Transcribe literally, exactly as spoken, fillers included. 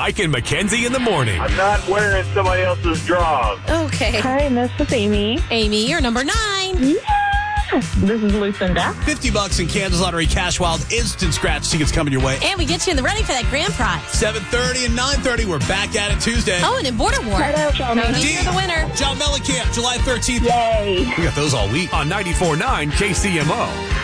Mike and Mackenzie in the morning. I'm not wearing somebody else's drawers. Okay. Hi, this is Amy. Amy, you're number nine. Yeah. This is Lucinda. fifty bucks in Kansas Lottery Cash Wild instant scratch tickets coming your way. And we get you in the running for that grand prize. seven thirty and nine thirty, we're back at it Tuesday. Oh, and in Border War. Hello, Tony. Tony, you're the winner. John Mellencamp, July thirteenth. Yay. We got those all week. On ninety-four point nine K C M O.